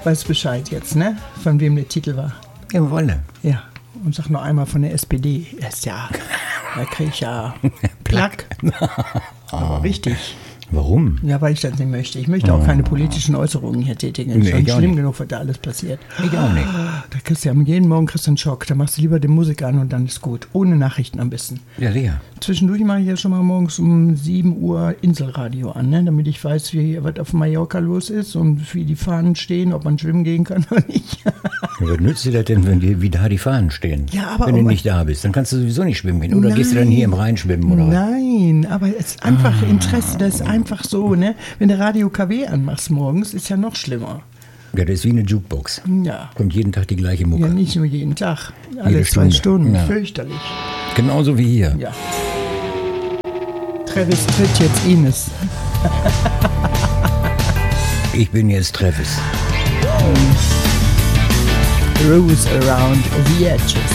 Weißt Bescheid jetzt, ne? Von wem der Titel war. Ja, Wolle. Ja. Und sag noch einmal von der SPD. Ist ja, da krieg ich ja Plack. Aber richtig. Warum? Ja, weil ich das nicht möchte. Ich möchte auch keine politischen Äußerungen hier tätigen. Nee, Schon ich auch schlimm nicht. genug, was da alles passiert. Ich auch nicht. Da kriegst du ja jeden Morgen einen Schock. Da machst du lieber die Musik an und dann ist gut. Ohne Nachrichten am besten. Ja, sicher. Zwischendurch mache ich ja schon mal morgens um 7 Uhr Inselradio an, ne? Damit ich weiß, was auf Mallorca los ist und wie die Fahnen stehen, ob man schwimmen gehen kann oder nicht. Ja, was nützt dir das denn, wenn wie da die Fahnen stehen? Ja, aber wenn du auch- nicht da bist, dann kannst du sowieso nicht schwimmen gehen. Oder Nein. gehst du dann hier im Rhein schwimmen? Oder was? Nein, aber es ist einfach Interesse, das ist einfach so, ne? Wenn du Radio KW anmachst morgens, ist ja noch schlimmer. Ja, das ist wie eine Jukebox. Ja. Kommt jeden Tag die gleiche Mucke. Ja, nicht nur jeden Tag. Alle Jede 2 Stunde. Stunden. Ja. Fürchterlich. Genauso wie hier. Ja. Travis tritt jetzt Ines. Ich bin jetzt Travis. Rose around the edges.